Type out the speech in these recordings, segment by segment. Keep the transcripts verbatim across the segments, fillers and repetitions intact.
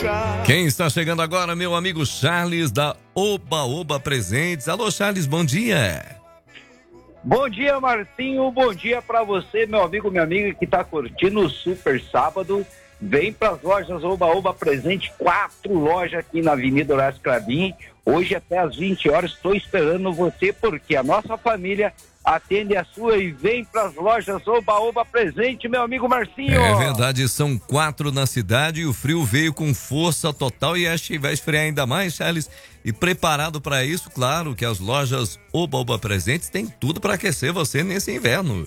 Quem está chegando agora, meu amigo Charles da Oba Oba Presentes. Alô, Charles, bom dia. Bom dia, Marcinho, bom dia pra você, meu amigo, minha amiga que tá curtindo o Super Sábado. Vem pras lojas Oba Oba Presente, quatro lojas aqui na Avenida Horácio Clabin. Hoje até às vinte horas, estou esperando você porque a nossa família atende a sua e vem pras lojas Oba Oba Presente, meu amigo Marcinho. É verdade, são quatro na cidade e o frio veio com força total e acho que vai esfriar ainda mais, Charles. E preparado para isso, claro que as lojas Oba Oba Presentes têm tudo para aquecer você nesse inverno.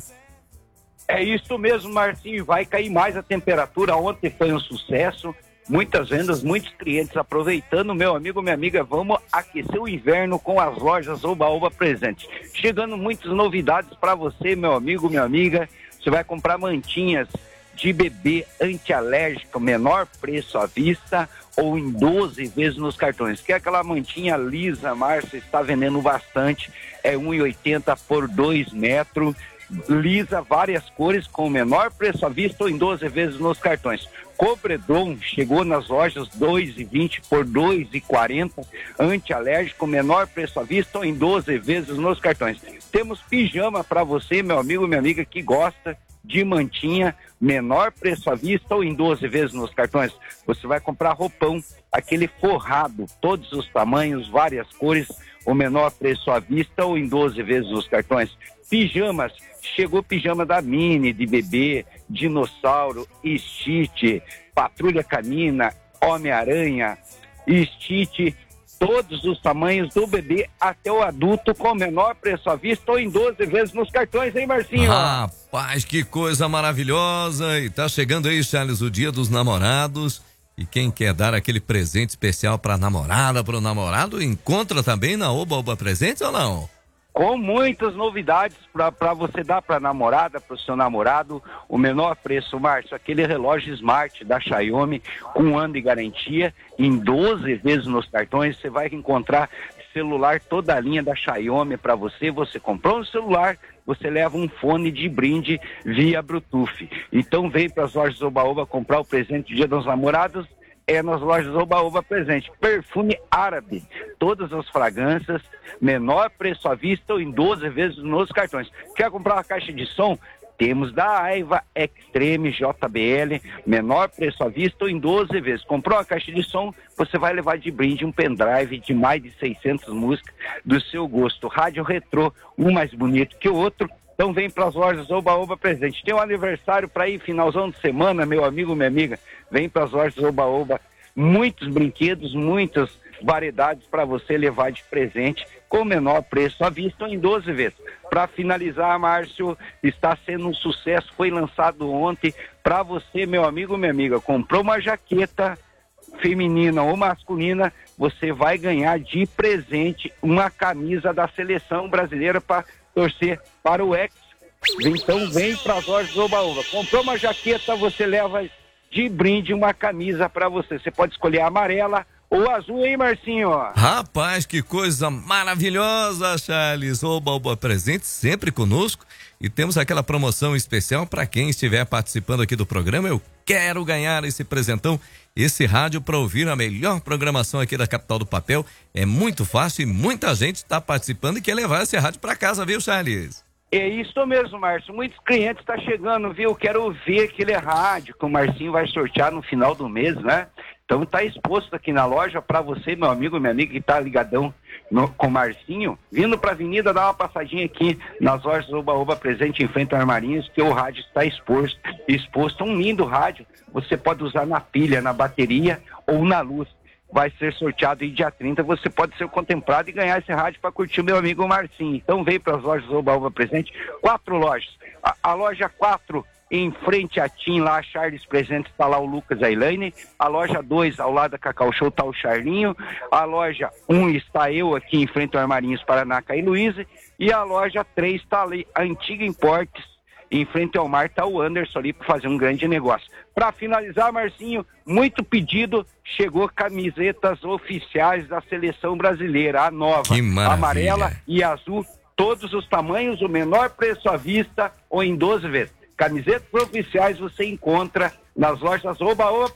É isso mesmo, Marcinho, vai cair mais a temperatura. Ontem foi um sucesso, muitas vendas, muitos clientes aproveitando. Meu amigo, minha amiga, vamos aquecer o inverno com as lojas Oba Oba Presentes. Chegando muitas novidades para você, meu amigo, minha amiga. Você vai comprar mantinhas de bebê antialérgica, menor preço à vista ou em doze vezes nos cartões. Que é aquela mantinha lisa, Márcia, está vendendo bastante, é um e oitenta por dois metros. Lisa, várias cores, com o menor preço à vista ou em doze vezes nos cartões. Cobredon chegou nas lojas dois e vinte por dois e quarenta, antialérgico, menor preço à vista ou em doze vezes nos cartões. Temos pijama para você, meu amigo, minha amiga que gosta de mantinha, menor preço à vista ou em doze vezes nos cartões. Você vai comprar roupão, aquele forrado, todos os tamanhos, várias cores, o menor preço à vista ou em doze vezes nos cartões. Pijamas, chegou pijama da Mini, de bebê, Dinossauro, Stitch, Patrulha Canina, Homem-Aranha, Stitch, todos os tamanhos do bebê até o adulto com menor preço à vista ou em doze vezes nos cartões, hein, Marcinho? Rapaz, que coisa maravilhosa! E tá chegando aí, Charles, o Dia dos Namorados. E quem quer dar aquele presente especial pra namorada, pro namorado, encontra também na Oba Oba Presentes ou não? Com muitas novidades para você dar para a namorada, para o seu namorado, o menor preço, Márcio, aquele relógio Smart da Xiaomi com um ano de garantia, em doze vezes nos cartões, você vai encontrar celular, toda a linha da Xiaomi para você, você comprou um celular, você leva um fone de brinde via Bluetooth. Então vem para as lojas Oba Oba comprar o presente do Dia dos Namorados, é nas lojas Oba Oba Presente. Perfume árabe, todas as fragrâncias, menor preço à vista ou em doze vezes nos cartões. Quer comprar uma caixa de som? Temos da Aiva Extreme J B L, menor preço à vista ou em doze vezes. Comprou uma caixa de som, você vai levar de brinde um pendrive de mais de seiscentas músicas do seu gosto. Rádio retrô, um mais bonito que o outro. Então vem para as lojas Oba Oba Presente. Tem um aniversário para ir, finalzão de semana, meu amigo, minha amiga. Vem para as lojas Oba Oba. Muitos brinquedos, muitas variedades para você levar de presente com menor preço à vista ou em doze vezes. Para finalizar, Márcio, está sendo um sucesso, foi lançado ontem para você, meu amigo, minha amiga. Comprou uma jaqueta feminina ou masculina, você vai ganhar de presente uma camisa da seleção brasileira para torcer para o ex. Então vem para as lojas Oba Oba. Comprou uma jaqueta, você leva de brinde uma camisa para você. Você pode escolher a amarela ou azul, hein, Marcinho? Rapaz, que coisa maravilhosa, Charles. Oba Oba Presente sempre conosco. E temos aquela promoção especial para quem estiver participando aqui do programa. Eu quero ganhar esse presentão, esse rádio para ouvir a melhor programação aqui da Capital do Papel. É muito fácil e muita gente está participando e quer levar esse rádio para casa, viu, Charles? É isso mesmo, Márcio. Muitos clientes estão tá chegando, viu? Quero ver aquele rádio que o Marcinho vai sortear no final do mês, né? Então tá exposto aqui na loja para você, meu amigo, minha amiga que tá ligadão no, com o Marcinho, vindo pra avenida, dar uma passadinha aqui nas lojas Oba Oba Presente em frente ao Armarinhos, que o rádio está exposto, exposto, um lindo rádio, você pode usar na pilha, na bateria ou na luz. Vai ser sorteado em dia trinta, você pode ser contemplado e ganhar esse rádio para curtir o meu amigo Marcinho. Então vem para as lojas Oba Oba Presente, quatro lojas. A, a loja quatro, em frente a Tim, lá a Charles Presente, está lá o Lucas e a Elaine. A loja dois, ao lado da Cacau Show, está o Charlinho. A loja um está eu aqui em frente ao Armarinhos Paraná, e Luísa. E a loja três está ali, a Antiga Importes, em frente ao mar, está o Anderson ali para fazer um grande negócio. Para finalizar, Marcinho, muito pedido, chegou camisetas oficiais da seleção brasileira, a nova, amarela e azul, todos os tamanhos, o menor preço à vista ou em doze vezes. Camisetas oficiais você encontra nas lojas Oba Oba